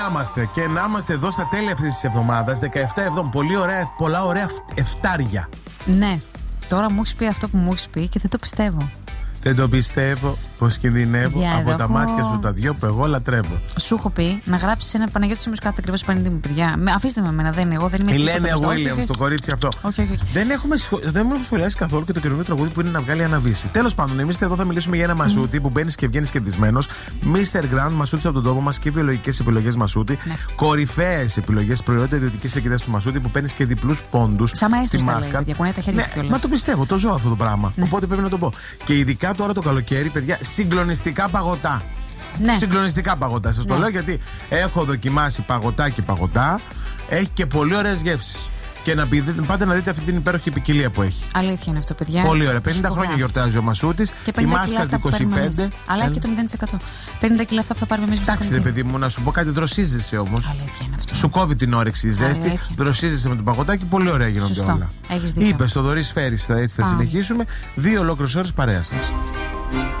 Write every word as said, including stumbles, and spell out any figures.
Είμαστε και να είμαστε εδώ στα τέλη αυτής της εβδομάδας, δεκαεφτά εβδόμου. Πολύ ωραία, πολλά ωραία εφτάρια. Ναι, τώρα μου έχεις πει αυτό που μου έχεις πει και δεν το πιστεύω. Δεν το πιστεύω πως κινδυνεύω Για από τα έχω... μάτια σου τα δυο που εγώ λατρεύω. Σου έχω πει να γράψεις ένα Παναγιώτη όμως κάτι ακριβώς πανίδι μου, παιδιά. Με, αφήστε με εμένα, δεν είναι εγώ, δεν είμαι η Λένε Williams, το κορίτσι αυτό. Όχι, όχι, όχι. Δεν έχουμε, δεν έχουμε σχολιάσει καθόλου και το καινούργιο τραγούδι που είναι να βγάλει αναβίση. Τέλος πάντων, εμείς εδώ θα μιλήσουμε για ένα μασούτι mm. που μπαίνει και βγαίνει κερδισμένος. μίστερ Grand, μασούτι από τον τόπο μας και βιολογικές επιλογές μασούτι. Ναι. Κορυφαίες επιλογές, προϊόντα ιδιωτικής εκκίνησης του μασούτι που παίρνει και διπλούς πόντους στη μάσκα. Ναι, μα το πιστεύω, το ζω αυτό το πράγμα. Ναι. Οπότε πρέπει να το πω. Και ειδικά τώρα το καλοκαίρι, παιδιά, συγκλονιστικά παγωτά. Ναι. Συγκλονιστικά παγωτά. Σας ναι. το λέω γιατί έχω δοκιμάσει παγωτά και παγωτά. Έχει και πολύ ωραίες γεύσεις. Και να πάτε να δείτε αυτή την υπέροχη ποικιλία που έχει. Αλήθεια είναι αυτό, παιδιά. Πολύ ωραία. πενήντα χρόνια γιορτάζει ο Μασούτης. Η μάσκα του είκοσι πέντε. Αλλά έχει και το μηδέν τοις εκατό. πενήντα κιλά αυτά που θα πάρουμε εμείς. Εντάξει, ρε παιδί μου, να σου πω κάτι, δροσίζεσαι όμως. Αλήθεια είναι αυτό. Σου κόβει την όρεξη η ζέστη. Δροσίζεσαι με το παγωτάκι. Πολύ ωραία γίνονται Σωστό. όλα. Έχεις δίκιο. Είπε στο Δωρή Σφαίρης, έτσι θα συνεχίσουμε. Δύο ολόκληρες ώρες παρέα σας.